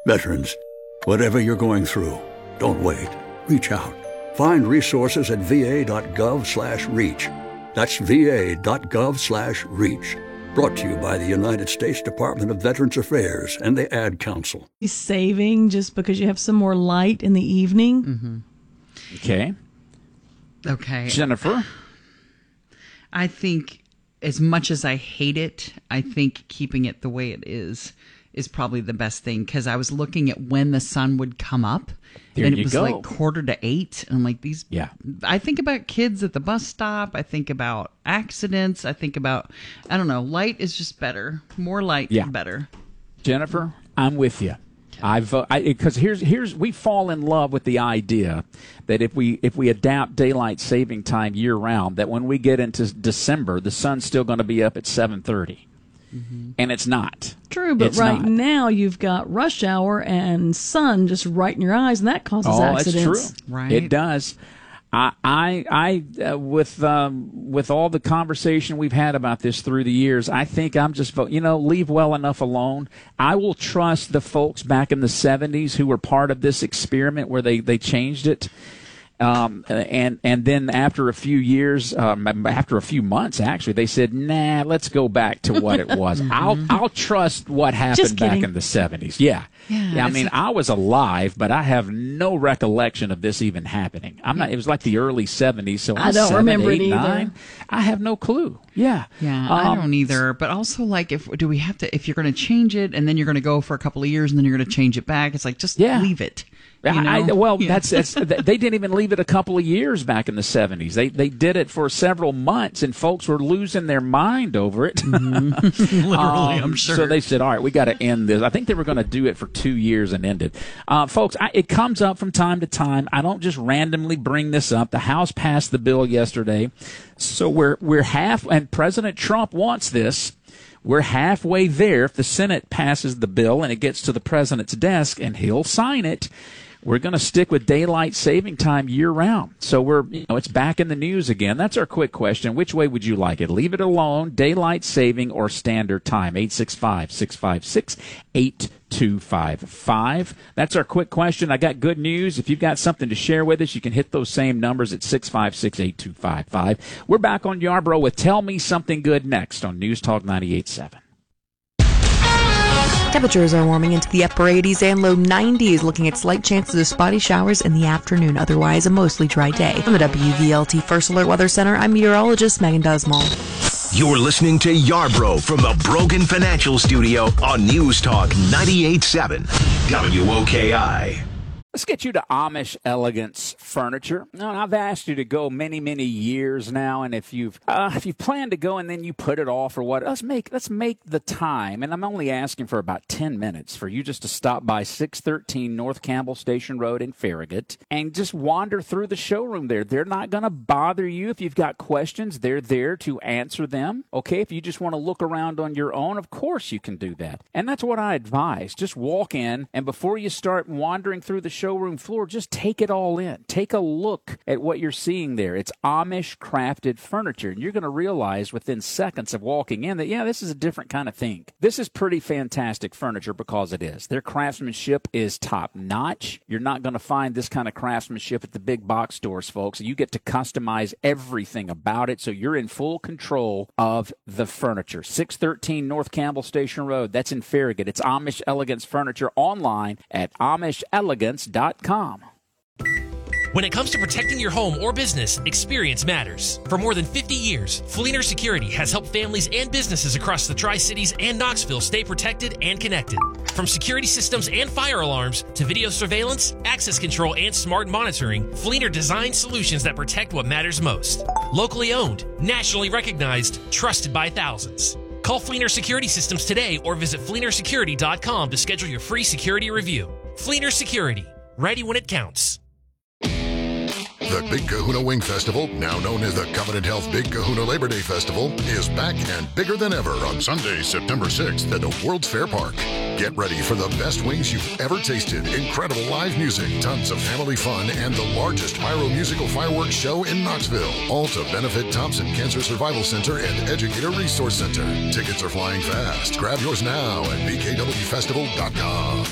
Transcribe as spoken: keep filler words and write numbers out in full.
Veterans, whatever you're going through, don't wait. Reach out. Find resources at va.gov slash reach. That's va.gov slash reach. Brought to you by the United States Department of Veterans Affairs and the Ad Council. Saving just because you have some more light in the evening. Mm-hmm. Okay. Okay. Jennifer? I think as much as I hate it, I think keeping it the way it is is probably the best thing, because I was looking at when the sun would come up, there and it you was go. like quarter to eight, and I'm like, these yeah I think about kids at the bus stop, I think about accidents, I think about, I don't know, light is just better. More light yeah. better. Jennifer, I'm with you. I've because here's here's we fall in love with the idea that if we if we adapt daylight saving time year round, that when we get into December, the sun's still going to be up at seven thirty. Mm-hmm. And it's not. True, but it's right not. now you've got rush hour and sun just right in your eyes, and that causes oh, accidents. That's true. Right. It does. I, I, I uh, with um, with all the conversation we've had about this through the years, I think I'm just, you know, leave well enough alone. I will trust the folks back in the seventies who were part of this experiment where they, they changed it. Um, and and then after a few years, um, after a few months, actually, they said, "Nah, let's go back to what it was." mm-hmm. I'll I'll trust what happened back in the seventies. Yeah, yeah. yeah I mean, I was alive, but I have no recollection of this even happening. I'm not. It was like the early seventies, so I I'm don't seven, remember eight, it either. Nine. I have no clue. Yeah, yeah, um, I don't either. But also, like, if do we have to? If you're going to change it, and then you're going to go for a couple of years, and then you're going to change it back, it's like just yeah. leave it. You know? I, well, yeah. that's, that's they didn't even leave it a couple of years back in the seventies. They they did it for several months, and folks were losing their mind over it. Mm-hmm. Literally, um, I'm sure. So they said, "All right, we got to end this." I think they were going to do it for two years and end it. Uh, folks, I, it comes up from time to time. I don't just randomly bring this up. The House passed the bill yesterday, so we're we're half. And President Trump wants this. We're halfway there. If the Senate passes the bill and it gets to the president's desk and he'll sign it, we're going to stick with daylight saving time year round. So we're, you know, it's back in the news again. That's our quick question. Which way would you like it? Leave it alone, daylight saving, or standard time? eight six five, six five six, eight two five five. That's our quick question. I got good news. If you've got something to share with us, you can hit those same numbers at six five six, eight two five five. We're back on Yarborough with Tell Me Something Good next on News Talk ninety-eight point seven. Temperatures are warming into the upper eighties and low nineties, looking at slight chances of spotty showers in the afternoon. Otherwise, a mostly dry day. From the W V L T First Alert Weather Center, I'm meteorologist Megan Dusmal. You're listening to Yarborough from the Brogan Financial Studio on News Talk ninety-eight point seven W O K I. Let's get you to Amish Elegance Furniture. Now, I've asked you to go many, many years now, and if you've uh, if you plan to go and then you put it off or what, let's make let's make the time. And I'm only asking for about ten minutes for you just to stop by six thirteen North Campbell Station Road in Farragut and just wander through the showroom there. They're not going to bother you if you've got questions. They're there to answer them. Okay, if you just want to look around on your own, of course you can do that. And that's what I advise. Just walk in, and before you start wandering through the showroom floor, just take it all in. Take a look at what you're seeing there. It's Amish crafted furniture, and you're going to realize within seconds of walking in that, yeah, this is a different kind of thing. This is pretty fantastic furniture because it is. Their craftsmanship is top notch. You're not going to find this kind of craftsmanship at the big box stores, folks. You get to customize everything about it, so you're in full control of the furniture. six thirteen North Campbell Station Road. That's in Farragut. It's Amish Elegance Furniture, online at amish elegance dot com. When it comes to protecting your home or business, experience matters. For more than fifty years, Fleener Security has helped families and businesses across the Tri-Cities and Knoxville stay protected and connected. From security systems and fire alarms to video surveillance, access control, and smart monitoring, Fleener designs solutions that protect what matters most. Locally owned, nationally recognized, trusted by thousands. Call Fleener Security Systems today or visit fleener security dot com to schedule your free security review. Fleener Security, ready when it counts. The Big Kahuna Wing Festival, now known as the Covenant Health Big Kahuna Labor Day Festival, is back and bigger than ever on Sunday, September sixth at the World's Fair Park. Get ready for the best wings you've ever tasted, incredible live music, tons of family fun, and the largest pyro musical fireworks show in Knoxville. All to benefit Thompson Cancer Survival Center and Educator Resource Center. Tickets are flying fast. Grab yours now at b k w festival dot com.